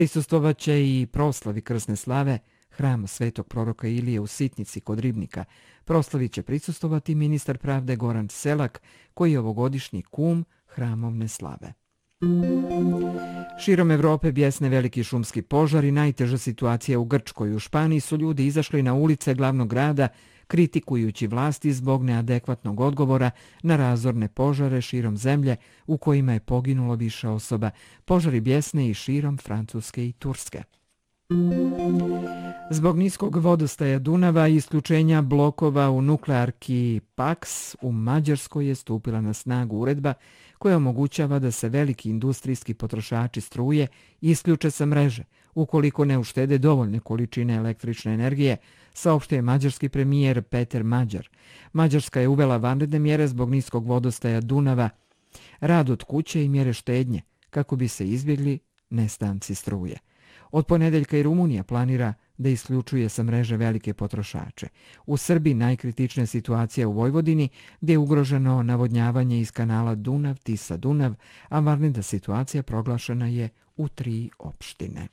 Prisustvovaće i proslavi krsne slave Hrama Svetog proroka Ilije u Sitnici kod Ribnika. Proslavi će prisustvovati ministar pravde Goran Selak, koji je ovogodišnji kum hramovne slave. Širom Evrope bjesne veliki šumski požari, najteža situacija u Grčkoj. U Španiji su ljudi izašli na ulice glavnog grada kritikujući vlasti zbog neadekvatnog odgovora na razorne požare širom zemlje u kojima je poginulo više osoba. Požari bjesne i širom Francuske i Turske. Zbog niskog vodostaja Dunava i isključenja blokova u nuklearki Paks, u Mađarskoj je stupila na snagu uredba koja omogućava da se veliki industrijski potrošači struje isključe sa mreže ukoliko ne uštede dovoljne količine električne energije, saopštio je mađarski premijer Peter Mađar. Mađarska je uvela vanredne mjere zbog niskog vodostaja Dunava, rad od kuće i mjere štednje kako bi se izbjegli nestanci struje. Od ponedeljka i Rumunija planira da isključuje sa mreže velike potrošače. U Srbiji najkritičnija situacija u Vojvodini, gdje je ugroženo navodnjavanje iz kanala Dunav-Tisa-Dunav, a vanredna situacija proglašena je u 3 opštine.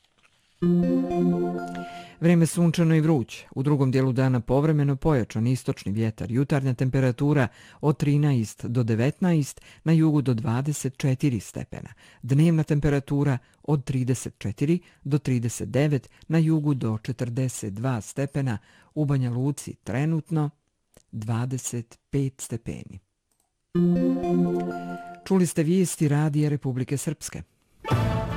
Vrijeme sunčano i vruće. U drugom dijelu dana povremeno pojačan istočni vjetar. Jutarnja temperatura od 13 do 19, na jugu do 24 stepena. Dnevna temperatura od 34 do 39, na jugu do 42 stepena. U Banja Luci trenutno 25 stepeni. Čuli ste vijesti Radija Republike Srpske.